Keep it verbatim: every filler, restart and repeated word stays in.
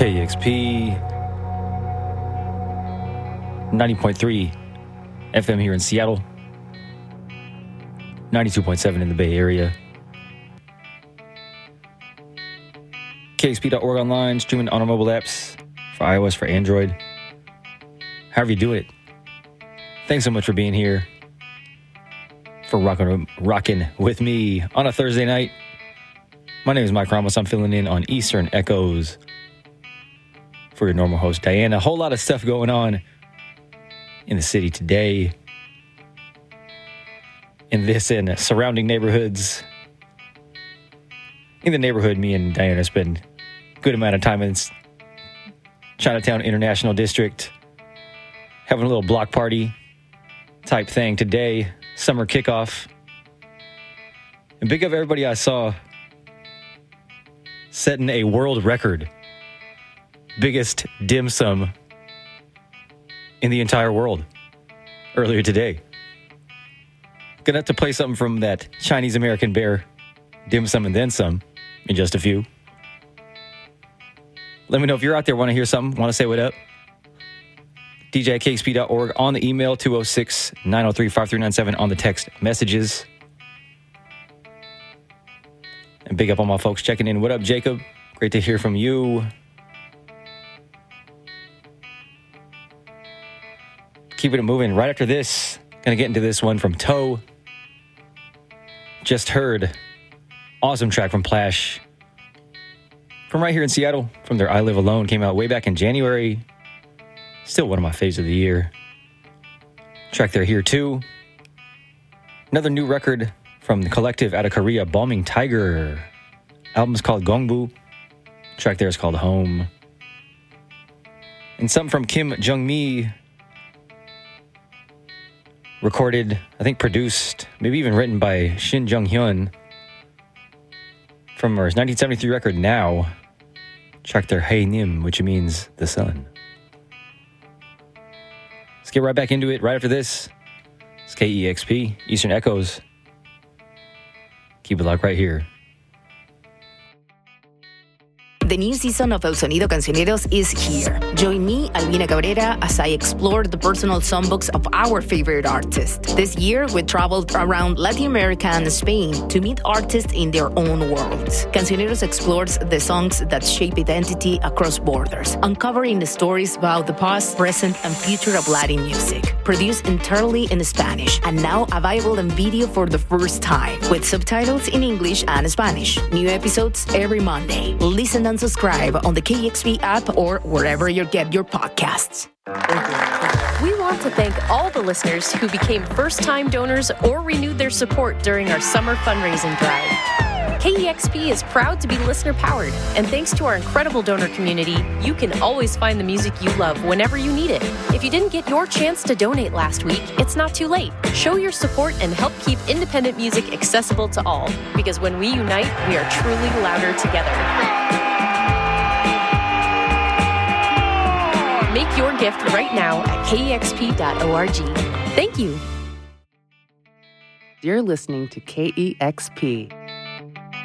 K E X P ninety point three F M here in Seattle, ninety-two point seven in the Bay Area. K X P dot org online, streaming on our mobile apps for iOS, for Android. However you do it. Thanks so much for being here, for rocking, rocking with me on a Thursday night. My name is Mike Ramos. I'm filling in on Eastern Echoes for your normal host, Diana. A whole lot of stuff going on in the city today, in this and surrounding neighborhoods. In the neighborhood, me and Diana spend a good amount of time in Chinatown International District, having a little block party type thing today, summer kickoff. And big up everybody I saw setting a world record. Biggest dim sum in the entire world earlier today. Gonna have to play something from that Chinese American Bear dim sum and then some in just a few. Let me know if you're out there, want to hear something, want to say what up. D J at K X P dot org on the email, two oh six, nine oh three, five three nine seven on the text messages. And big up on my folks checking in. What up, Jacob? Great to hear from you. Keeping it moving. Right after this, gonna get into this one from Toe. Just heard. Awesome track from Plash. From right here in Seattle, from their I Live Alone. Came out way back in January. Still one of my faves of the year. Track there here too. Another new record from the collective out of Korea, Bombing Tiger. Album's called Gongbu. Track there is called Home. And some from Kim Jung-mi. Recorded, I think produced, maybe even written by Shin Jung-hyun. From her nineteen seventy-three record Now. Track there Hey Nim, which means the sun. Let's get right back into it right after this. It's K E X P, Eastern Echoes. Keep it locked right here. The new season of El Sonido Cancioneros is here. Join me, Albina Cabrera, as I explore the personal songbooks of our favorite artists. This year, we traveled around Latin America and Spain to meet artists in their own worlds. Cancioneros explores the songs that shape identity across borders, uncovering the stories about the past, present, and future of Latin music. Produced entirely in Spanish, and now available in video for the first time, with subtitles in English and Spanish. New episodes every Monday. Listen and subscribe on the K X P app or wherever you get your podcasts. We want to thank all the listeners who became first-time donors or renewed their support during our summer fundraising drive. K E X P is proud to be listener-powered, and thanks to our incredible donor community, you can always find the music you love whenever you need it. If you didn't get your chance to donate last week, it's not too late. Show your support and help keep independent music accessible to all, because when we unite, we are truly louder together. Make your gift right now at K E X P dot org. Thank you. You're listening to K E X P,